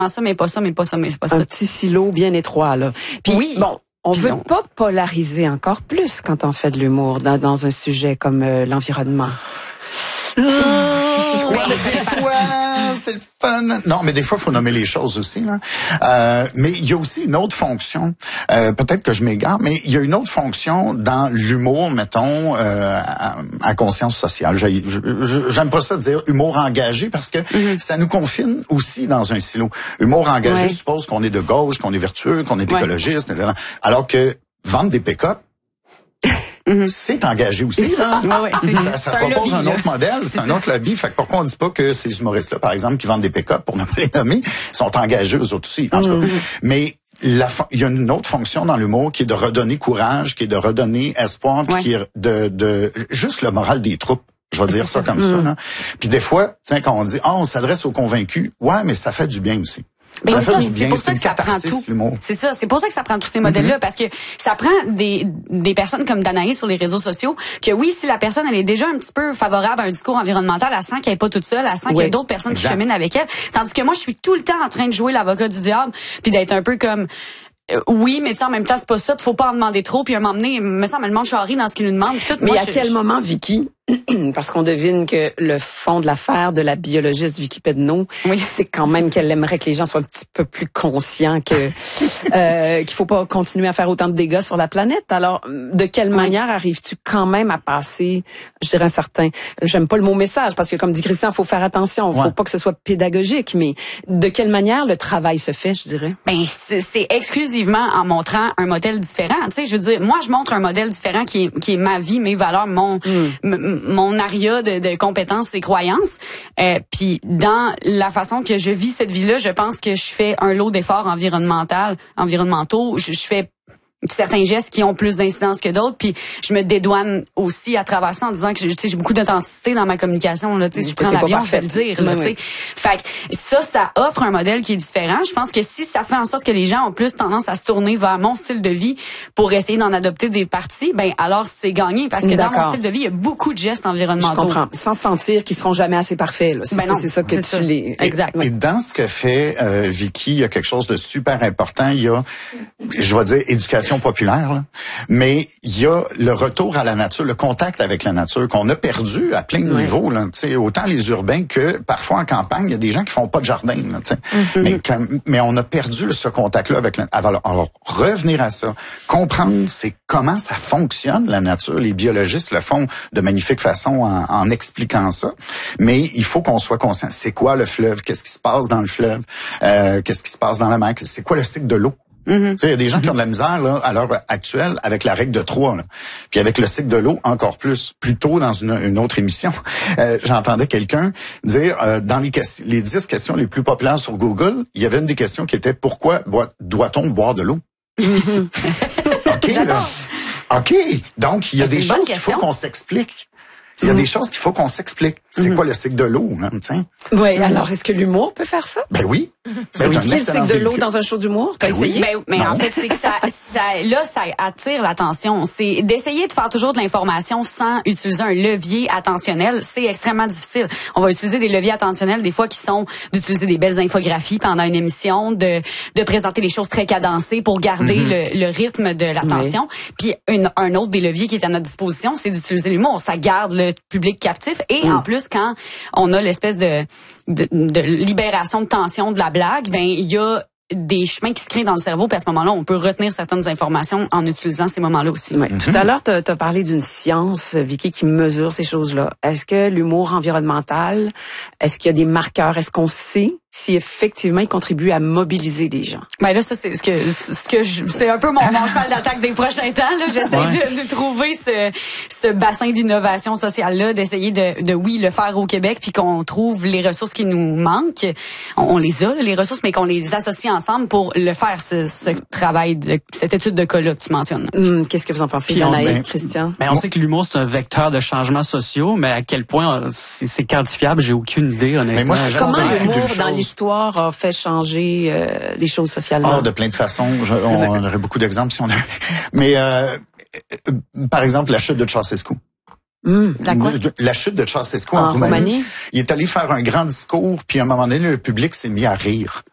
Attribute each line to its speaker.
Speaker 1: ça, mais pas ça, mais pas ça, mais pas ça.
Speaker 2: Un petit silo bien étroit, là. Puis,
Speaker 1: oui.
Speaker 2: bon, on veut pas polariser encore plus quand on fait de l'humour dans un sujet comme l'environnement.
Speaker 3: Ouais, mais des fois, c'est le fun. Non, mais des fois, il faut nommer les choses aussi, là. Mais il y a aussi une autre fonction. Peut-être que je m'égare, mais il y a une autre fonction dans l'humour, mettons, à conscience sociale. J'aime pas ça dire humour engagé parce que ça nous confine aussi dans un silo. Humour engagé suppose qu'on est de gauche, qu'on est vertueux, qu'on est écologiste, alors que vendre des pick-up, c'est engagé aussi, là. Ça propose un autre modèle, c'est un autre lobby. Fait que pourquoi on dit pas que ces humoristes-là, par exemple, qui vendent des pick-up, pour ne pas les nommer, sont engagés eux autres aussi, en tout cas. Mais il y a une autre fonction dans l'humour qui est de redonner courage, qui est de redonner espoir, puis qui est de juste le moral des troupes. Je vais dire ça comme ça, là. Puis des fois, quand on dit, on s'adresse aux convaincus, ouais, mais ça fait du bien aussi.
Speaker 1: Ben
Speaker 3: ça fait du
Speaker 1: c'est
Speaker 3: bien,
Speaker 1: pour
Speaker 3: c'est
Speaker 1: ça
Speaker 3: une
Speaker 1: que ça prend
Speaker 3: catharsis,
Speaker 1: tout.
Speaker 3: l'humour.
Speaker 1: C'est ça, c'est pour ça que ça prend tous ces modèles-là, parce que ça prend des personnes comme Danaï sur les réseaux sociaux, que oui, si la personne, elle est déjà un petit peu favorable à un discours environnemental, elle sent qu'elle est pas toute seule, elle sent qu'il y a d'autres personnes qui cheminent avec elle, tandis que moi, je suis tout le temps en train de jouer l'avocat du diable, puis d'être un peu comme... oui, mais tu sais, en même temps, c'est pas ça, faut pas en demander trop, puis à un moment donné, me semble le monde charrie dans ce qu'il nous demande. Tout,
Speaker 2: mais à quel moment, Vicky, parce qu'on devine que le fond de l'affaire de la biologiste Vicky Pedneau, c'est quand même qu'elle aimerait que les gens soient un petit peu plus conscients que qu'il faut pas continuer à faire autant de dégâts sur la planète. Alors, de quelle manière arrives-tu quand même à passer, je dirais un certain, j'aime pas le mot message, parce que comme dit Christian, faut faire attention, faut pas que ce soit pédagogique, mais de quelle manière le travail se fait, je dirais?
Speaker 1: Ben, c'est exclusivement en montrant un modèle différent. Tu sais, je veux dire, moi, je montre un modèle différent qui est ma vie, mes valeurs, mon aria de compétences et croyances. Puis dans la façon que je vis cette vie-là, je pense que je fais un lot d'efforts environnementaux. Je fais certains gestes qui ont plus d'incidence que d'autres, puis je me dédouane aussi à travers ça en disant que j'ai beaucoup d'authenticité dans ma communication, là, tu sais, si je prends l'avion, je vais le dire, là, tu sais. Fait que ça offre un modèle qui est différent. Je pense que si ça fait en sorte que les gens ont plus tendance à se tourner vers mon style de vie pour essayer d'en adopter des parties, ben alors c'est gagné, parce que dans mon style de vie, il y a beaucoup de gestes environnementaux.
Speaker 2: Je comprends, sans sentir qu'ils seront jamais assez parfaits, là. C'est ça que tu les...
Speaker 1: Exact.
Speaker 3: Et dans ce que fait Vicky, il y a quelque chose de super important. Il y a, je vais dire, éducation populaire, là. Mais il y a le retour à la nature, le contact avec la nature qu'on a perdu à plein de niveaux, là. Tu sais, autant les urbains que parfois en campagne, il y a des gens qui font pas de jardin, là, tu sais. Mais on a perdu ce contact-là avec la... Alors, revenir à ça, comprendre c'est comment ça fonctionne, la nature. Les biologistes le font de magnifique façon en expliquant ça. Mais il faut qu'on soit conscient. C'est quoi le fleuve? Qu'est-ce qui se passe dans le fleuve? Qu'est-ce qui se passe dans la mer? C'est quoi le cycle de l'eau? Il y a des gens qui ont de la misère là, à l'heure actuelle avec la règle de 3. Là. Puis avec le cycle de l'eau, encore plus. Plus tôt, dans une autre émission, j'entendais quelqu'un dire, dans les 10 questions les plus populaires sur Google, il y avait une des questions qui était « Pourquoi doit-on boire de l'eau? » OK, là. OK. Donc, il y a des choses qu'il faut qu'on s'explique. Il y a des choses qu'il faut qu'on s'explique. C'est quoi le cycle de l'eau, hein, tiens?
Speaker 2: Oui, alors est-ce que l'humour peut faire ça?
Speaker 3: Ben oui.
Speaker 2: C'est le cycle de l'eau dans un show d'humour? T'as essayé?
Speaker 1: Mais en fait, c'est que ça attire l'attention. C'est d'essayer de faire toujours de l'information sans utiliser un levier attentionnel. C'est extrêmement difficile. On va utiliser des leviers attentionnels, des fois, qui sont d'utiliser des belles infographies pendant une émission, de présenter les choses très cadencées pour garder le rythme de l'attention. Puis un autre des leviers qui est à notre disposition, c'est d'utiliser l'humour. Ça garde le public captif et en plus, quand on a l'espèce de libération de tension de la blague, ben il y a des chemins qui se créent dans le cerveau, puis à ce moment-là, on peut retenir certaines informations en utilisant ces moments-là aussi.
Speaker 2: Tout à l'heure, tu as parlé d'une science, Vicky, qui mesure ces choses-là. Est-ce que l'humour environnemental, est-ce qu'il y a des marqueurs? Est-ce qu'on sait si effectivement il contribue à mobiliser les gens?
Speaker 1: Ben là, ça c'est c'est un peu mon cheval d'attaque des prochains temps. Là, j'essaie de trouver ce bassin d'innovation sociale là, d'essayer de le faire au Québec, puis qu'on trouve les ressources qui nous manquent. On les a les ressources, mais qu'on les associe ensemble pour le faire ce travail cette étude de cas là que tu mentionnes.
Speaker 2: Qu'est-ce que vous en pensez, Danaï, Christian?
Speaker 4: Ben on sait que l'humour c'est un vecteur de changements sociaux, mais à quel point c'est quantifiable, j'ai aucune idée honnêtement.
Speaker 3: Mais moi,
Speaker 2: comment l'humour dans l'histoire a fait changer des choses socialement?
Speaker 3: De plein de façons. On aurait beaucoup d'exemples si on avait. Mais par exemple, la chute de Ceausescu. La chute de Ceausescu en Roumanie. Il est allé faire un grand discours, puis à un moment donné, le public s'est mis à rire.